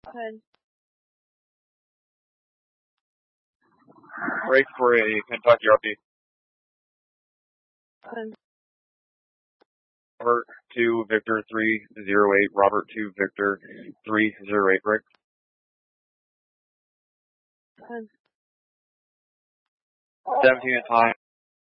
10. Break for a Kentucky RP. 10. Robert 2 Victor 308. Robert 2 Victor 308. Break. 10. 17 at time.